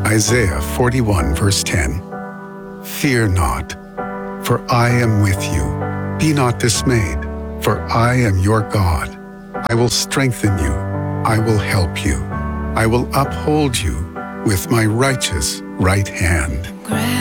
Isaiah 41 verse 10. Fear not, for I am with you. Be not dismayed, for I am your God. I will strengthen you. I will help you. I will uphold you with my righteous right hand.